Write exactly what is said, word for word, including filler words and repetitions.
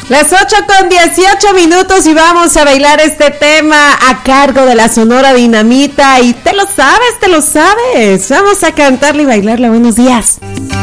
Las ocho con dieciocho minutos y vamos a bailar este tema a cargo de la Sonora Dinamita. Y te lo sabes, te lo sabes. Vamos a cantarle y bailarle. Buenos días.